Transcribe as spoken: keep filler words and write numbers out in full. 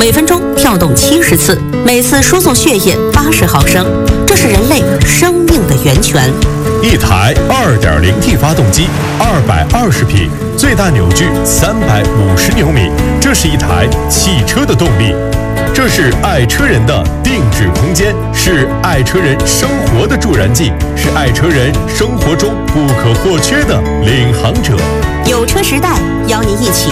每分钟跳动七十次，每次输送血液八十毫升，这是人类生命的源泉。 一台 二点零 T 发动机，二百二十匹，最大扭矩三百五十牛米，这是一台汽车的动力。这是爱车人的定制空间，是爱车人生活的助燃剂，是爱车人生活中不可或缺的领航者。 有车时代邀您一起